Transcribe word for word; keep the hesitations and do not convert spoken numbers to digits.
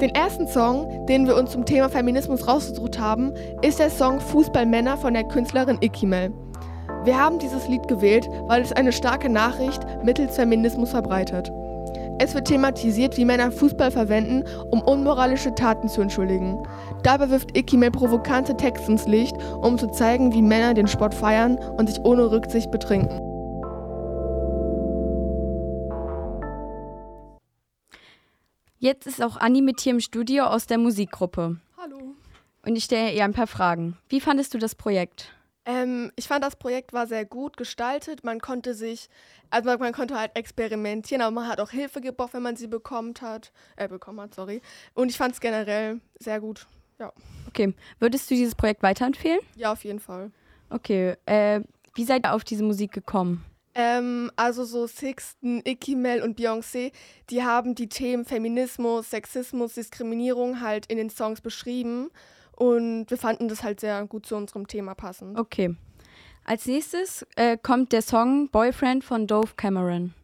Den ersten Song, den wir uns zum Thema Feminismus rausgesucht haben, ist der Song Fußballmänner von der Künstlerin Ikimel. Wir haben dieses Lied gewählt, weil es eine starke Nachricht mittels Feminismus verbreitet. Es wird thematisiert, wie Männer Fußball verwenden, um unmoralische Taten zu entschuldigen. Dabei wirft Ikimel provokante Texte ins Licht, um zu zeigen, wie Männer den Sport feiern und sich ohne Rücksicht betrinken. Jetzt ist auch Anni mit hier im Studio aus der Musikgruppe. Hallo. Und ich stelle ihr ein paar Fragen. Wie fandest du das Projekt? Ähm, ich fand, das Projekt war sehr gut gestaltet. Man konnte sich, also man, man konnte halt experimentieren, aber man hat auch Hilfe gebraucht, wenn man sie bekommen hat, äh, bekommen hat, sorry. Und ich fand es generell sehr gut, ja. Okay, würdest du dieses Projekt weiterempfehlen? Ja, auf jeden Fall. Okay, äh, wie seid ihr auf diese Musik gekommen? Ähm, also so Sixten, Ikimel und Beyoncé, die haben die Themen Feminismus, Sexismus, Diskriminierung halt in den Songs beschrieben. Und wir fanden das halt sehr gut zu unserem Thema passend. Okay. Als nächstes äh, kommt der Song Boyfriend von Dove Cameron.